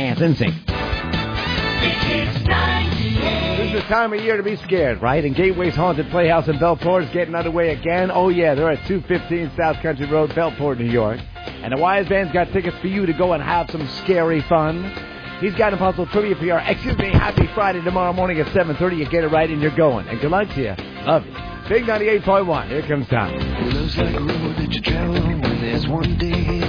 Dance Instinct. This is the time of year to be scared, right? And Gateway's Haunted Playhouse in Bellport is getting underway again. Oh, yeah, they're at 215 South Country Road, Bellport, New York. And the Wise Band's got tickets for you to go and have some scary fun. He's got Impossible Trivia PR. Happy Friday tomorrow morning at 7:30. You get it right and you're going. And good luck to you. Love you. Big 98.1. Here comes Tom. It looks like a road that you travel on when there's one day